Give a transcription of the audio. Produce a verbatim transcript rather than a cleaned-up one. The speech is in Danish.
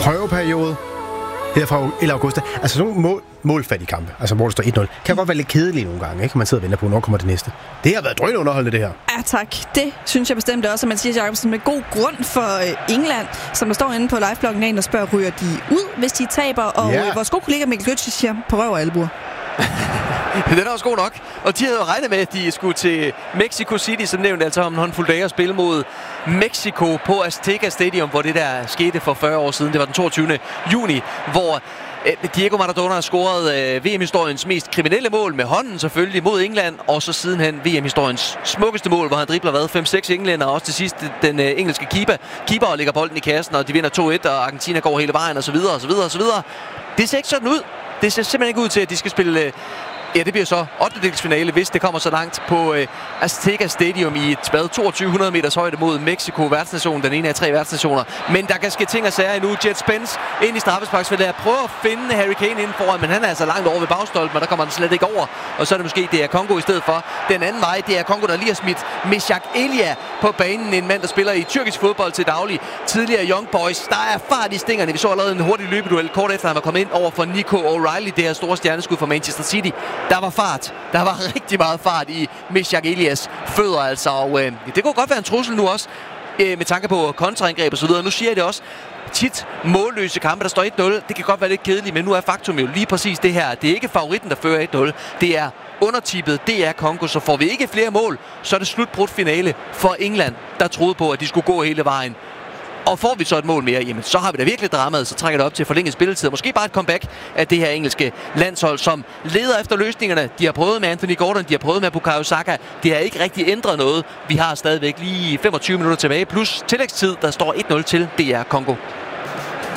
prøveperiode her fra El Augusta. Altså sådan nogle mål, målfattige kampe, altså hvor det står et nul, kan godt være lidt kedelige nogle gange, ikke? Man sidder og venter på, hvornår kommer det næste. Det har været drønunderholdende, det her. Ja, tak. Det synes jeg bestemt også, at Mathias Jacobsen med god grund for England, som der står inde på livebloggen af, og spørger, ryger de ud, hvis de taber? Og yeah. vores gode kollega Mikkel Götze siger, på røv og albuer. Den er også god nok. Og de havde jo regnet med, at de skulle til Mexico City, som nævnt, altså om en håndfuld dage at spille mod Mexico på Azteca Stadium, hvor det der skete for fyrre år siden. Det var den toogtyvende juni, hvor Diego Maradona har scoret øh, V M-historiens mest kriminelle mål med hånden selvfølgelig mod England, og så sidenhen V M-historiens smukkeste mål, hvor han dribler hvad, fem seks englænder, og også til sidst den øh, engelske keeper, keeper lægger bolden i kassen, og de vinder to et, og Argentina går hele vejen, og så videre, og så videre, og så videre. Det ser ikke sådan ud. Det ser simpelthen ikke ud til, at de skal spille... Øh, Ja, det bliver så ottendedelsfinale, hvis det kommer så langt på øh, Azteca Stadium i et spad toogtyve hundrede meters højde mod Mexico, værtsnationen, den ene af tre værtsnationer. Men der kan ske ting og sager endnu. Jet Spence ind i straffesparksfeltet. Jeg prøver at finde Harry Kane inden foran, men han er altså langt over ved bagstolpen, og der kommer han slet ikke over. Og så er det måske det er Congo i stedet for. Den anden vej, det er Congo, der lige har smidt Meshak Elia på banen. En mand, der spiller i tyrkisk fodbold til daglig. Tidligere Young Boys. Der er fart i stingerne. Vi så allerede en hurtig løbeduel kort efter, han var kommet ind over for Nico O'Reilly, det her store stjerneskud fra Manchester City. Der var fart. Der var rigtig meget fart i Meshak Elias fødder, altså. Og øh, det kunne godt være en trussel nu også, øh, med tanke på kontraangreb og så videre. Nu siger jeg det også. Tit målløse kampe, der står et nul. Det kan godt være lidt kedeligt, men nu er faktum jo lige præcis det her. Det er ikke favoritten, der fører et nul. Det er undertippet. Det er Congo. Så får vi ikke flere mål, så er det slutbrudt finale for England, der troede på, at de skulle gå hele vejen. Og får vi så et mål mere, jamen så har vi da virkelig dramaet, så trækker det op til forlænget spilletid. Måske bare et comeback af det her engelske landshold, som leder efter løsningerne. De har prøvet med Anthony Gordon, de har prøvet med Bukayo Saka. Det har ikke rigtig ændret noget. Vi har stadigvæk lige femogtyve minutter tilbage, plus tillægstid, der står et nul til. Det er Congo.